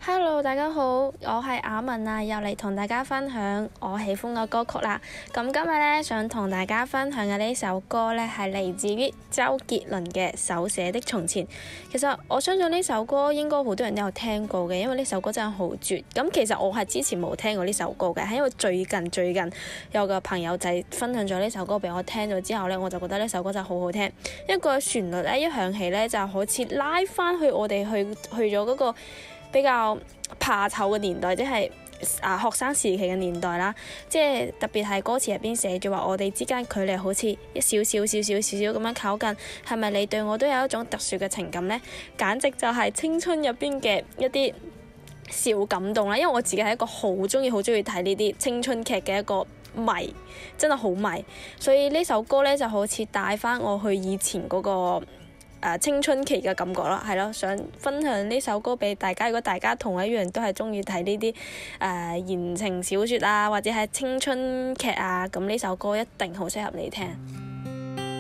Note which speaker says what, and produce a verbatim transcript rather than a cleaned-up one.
Speaker 1: Hello，大家好，我係阿文啊，又嚟同大家分享我喜歡嘅歌曲啦。咁今日咧想同大家分享嘅呢首歌咧係嚟自於周杰倫嘅《手寫的從前》。其實我相信呢首歌應該好多人都有聽過嘅，因為呢首歌真係好絕。咁其實我係之前冇聽過呢首歌嘅，係因為最近最近有個朋友仔分享咗呢首歌俾我聽咗之後咧，我就覺得呢首歌真係好好聽。一個旋律咧一響起咧，就好似拉翻去我哋去去咗嗰個比較怕醜嘅年代，即係啊學生時期嘅年代啦。即係特別係歌詞入邊寫住話，我哋之間距離好似一少少少少少少咁樣靠近，係咪你對我都有一種特殊嘅情感呢？簡直就係青春入邊嘅一啲小感動啦。因為我自己係一個好中意好中意睇呢啲青春劇嘅一個迷，真係好迷。所以呢首歌呢，就好似帶翻我去以前嗰個誒青春期嘅感覺啦，係咯，想分享呢首歌俾大家。如果大家同我一樣都係中意睇呢啲誒言情小説啊，或者係青春劇啊，咁呢首歌一定好適合你聽。